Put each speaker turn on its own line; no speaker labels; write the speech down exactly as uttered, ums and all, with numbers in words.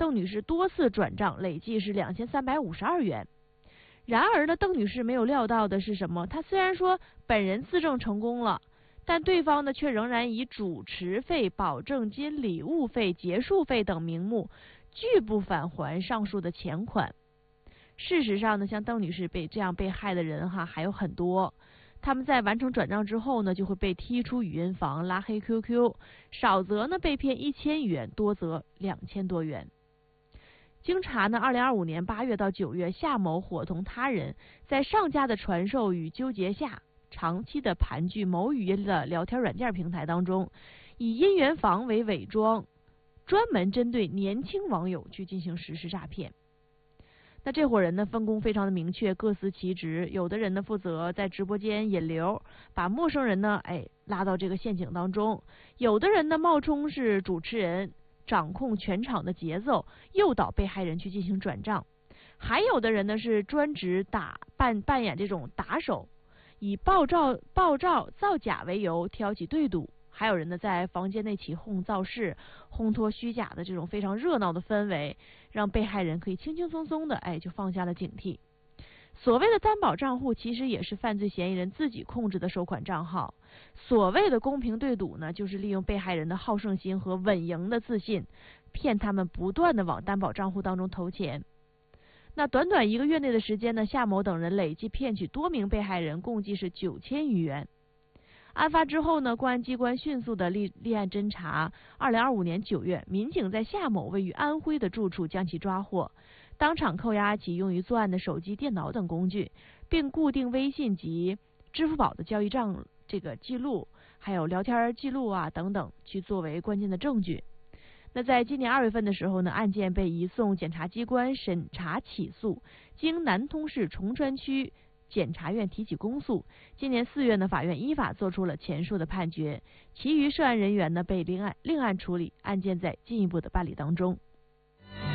邓女士多次转账，累计是两千三百五十二元。然而呢，邓女士没有料到的是什么？她虽然说本人自证成功了，但对方呢却仍然以主持费、保证金、礼物费、结束费等名目拒不返还上述的钱款。事实上呢，像邓女士被这样被害的人哈还有很多，他们在完成转账之后呢，就会被踢出语音房、拉黑 Q Q， 少则呢被骗一千元，多则两千多元。经查呢，二零二五年八月到九月，夏某伙同他人在上家的传授与纠结下，长期的盘踞某语音的聊天软件平台当中，以姻缘房为伪装，专门针对年轻网友去进行实施诈骗。那这伙人呢，分工非常的明确，各司其职。有的人呢负责在直播间引流，把陌生人呢哎拉到这个陷阱当中；有的人呢冒充是主持人，掌控全场的节奏，诱导被害人去进行转账；还有的人呢是专职打扮扮演这种打手，以爆照爆照造假为由挑起对赌。还有人呢在房间内起哄造势，烘托虚假的这种非常热闹的氛围，让被害人可以轻轻松松的哎就放下了警惕。所谓的担保账户其实也是犯罪嫌疑人自己控制的收款账号。所谓的公平对赌呢，就是利用被害人的好胜心和稳赢的自信，骗他们不断的往担保账户当中投钱。那短短一个月内的时间呢，夏某等人累计骗取多名被害人，共计是九千余元。案发之后呢，公安机关迅速的立立案侦查。二零二五年九月，民警在夏某位于安徽的住处将其抓获，当场扣押其用于作案的手机、电脑等工具，并固定微信及支付宝的交易账这个记录，还有聊天记录啊等等，去作为关键的证据。那在今年二月份的时候呢，案件被移送检察机关审查起诉，经南通市崇川区检察院提起公诉。今年四月呢，法院依法作出了前述的判决，其余涉案人员呢被另案另案处理，案件在进一步的办理当中。